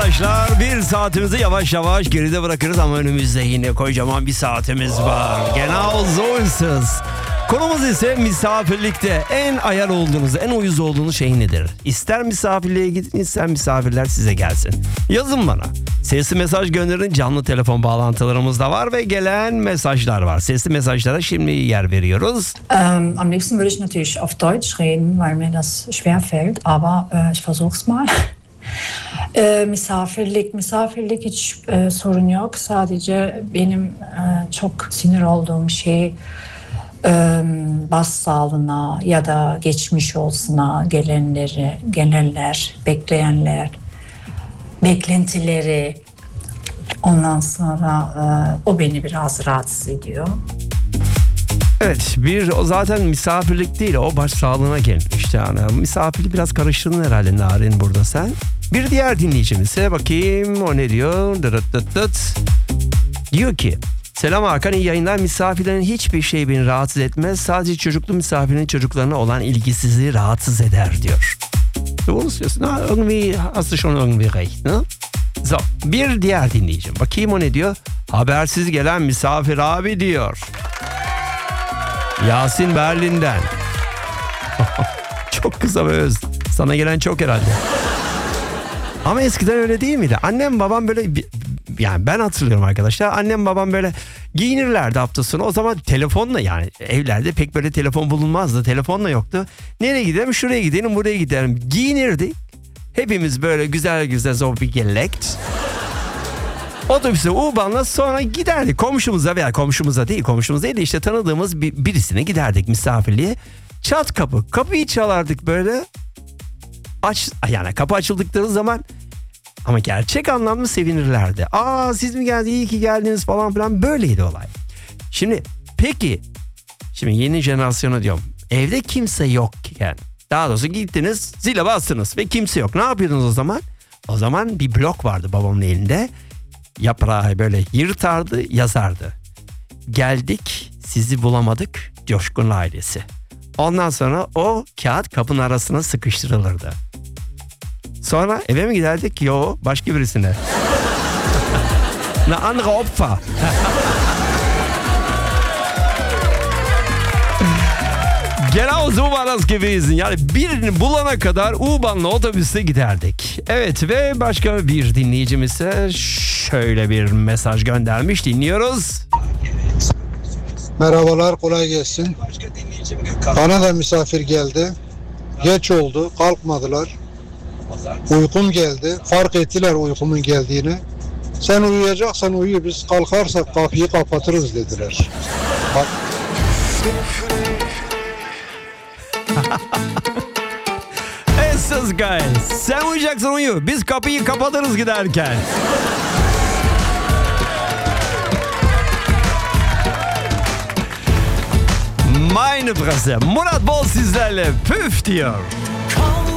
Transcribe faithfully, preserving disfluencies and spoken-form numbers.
arkadaşlar. Bir saatimizi yavaş yavaş geride bırakırız ama önümüzde yine kocaman bir saatimiz var. Genau so ist es. Konumuz ise misafirlikte en ayar olduğunuz, en uyuz olduğunuz şey nedir? İster misafirliğe gidin, ister misafirler size gelsin. Yazın bana. Sesli mesaj gönderin, canlı telefon bağlantılarımız da var ve gelen mesajlar var. Sesli mesajlara şimdi yer veriyoruz. Ähm, am liebsten würde ich natürlich auf Deutsch reden, weil mir das schwerfällt, aber äh, ich versuch's mal. E, misafirlik, misafirlik hiç e, sorun yok. Sadece benim e, çok sinir olduğum şey e, başsağlığına ya da geçmiş olsuna gelenleri, gelenler, bekleyenler, beklentileri. Ondan sonra e, o beni biraz rahatsız ediyor. Evet, bir o zaten misafirlik değil, o baş sağlığına gelmiş yani. Misafirliği biraz karıştırdın herhalde Narin burada sen. Bir diğer dinleyicimize bakayım, o ne diyor? Dıt dıt dıt. Diyor ki, selam Hakan, iyi yayınlar. Misafirlerin hiçbir şey beni rahatsız etmez. Sadece çocuklu misafirin çocuklarına olan ilgisizliği rahatsız eder diyor. Doğru söylüyorsun. Ha, irgendwie hast du schon irgendwie recht, ne? So, bir diğer dinleyicim. Bakayım o ne diyor? Habersiz gelen misafir abi diyor. Yasin Berlin'den. Çok kısa ve öz. Sana gelen çok herhalde. Ama eskiden öyle değil miydi? Annem babam böyle, yani ben hatırlıyorum arkadaşlar. Annem babam böyle giyinirlerdi hafta sonu. O zaman telefonla, yani evlerde pek böyle telefon bulunmazdı. Telefonla yoktu. Nereye gidelim? Şuraya gidelim, buraya gidelim. Giyinirdik. Hepimiz böyle güzel güzel so bir gelekt. Otobüse U-Bahn'la sonra giderdik komşumuza veya komşumuza değil komşumuz değil de işte tanıdığımız bir, birisine giderdik misafirliğe. Çat kapı, kapıyı çalardık böyle. Aç, yani kapı açıldıkları zaman ama gerçek anlamda sevinirlerdi. Aa siz mi geldiniz, iyi ki geldiniz falan filan, böyleydi olay. Şimdi peki, şimdi yeni jenerasyona diyorum, evde kimse yokken, daha doğrusu gittiniz zile bastınız ve kimse yok, ne yapıyordunuz o zaman? O zaman bir blok vardı babamın elinde. Yaprağı böyle yırtardı, yazardı. Geldik, sizi bulamadık, Coşkun ailesi. Ondan sonra o kağıt kapının arasına sıkıştırılırdı. Sonra eve mi giderdik? Yo, başka birisine. Ne andere Opfer. Genau so war das gewesen. Yani birini bulana kadar U-Bahn'la otobüste giderdik. Evet, ve başka bir dinleyicimiz ise şöyle bir mesaj göndermiş. Dinliyoruz. Merhabalar, kolay gelsin. Bana da misafir geldi. Geç oldu, kalkmadılar. Uykum geldi. Fark ettiler uykumun geldiğini. Sen uyuyacaksan uyu, biz kalkarsak kapıyı kapatırız dediler. Es ist geil. Sen uyuyacaksın uyu. Biz kapıyı kapatırız giderken. Meine Fresse. Murat Bol sizlerle püf diyor.